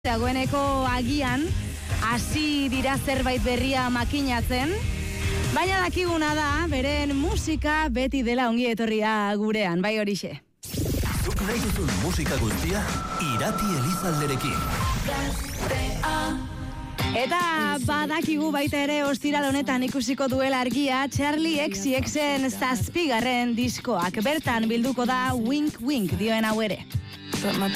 Dagoeneko agian, hasi dira zerbait berria makinatzen, baina dakiguna da, beren musika beti dela ongi etorria gurean, bai horixe. Zuk nahi duzun musika guztia, Irati Elizalderekin. Eta badakigu baita ere ostiral honetan ikusiko duela argia Charlie XCXen 7. diskoak. Bertan bilduko da Wink Wink dioen hau ere.